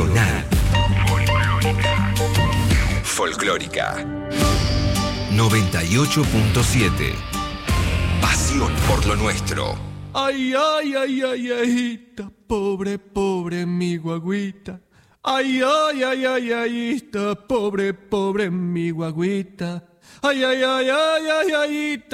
Nacional Folclórica 98.7. Pasión por lo nuestro. Ay, ay, ay, ay, ay, pobre, pobre mi guaguita. Ay, ay, ay, ay, ay, pobre, pobre mi guaguita. Ay, ay, ay, ay, ay, ay.